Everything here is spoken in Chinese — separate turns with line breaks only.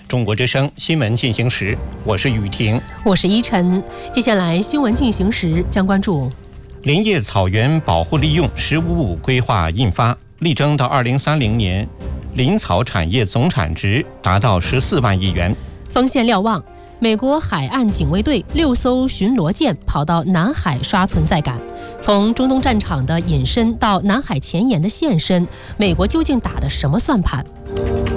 中国之声新闻进行时，我是雨婷，
我是依晨。接下来新闻进行时将关注
林业草原保护利用“十五五”规划印发，力争到2030年，林草产业总产值达到14万亿元。
锋线瞭望，美国海岸警卫队6艘巡逻舰跑到南海刷存在感。从中东战场的隐身到南海前沿的现身，美国究竟打的什么算盘？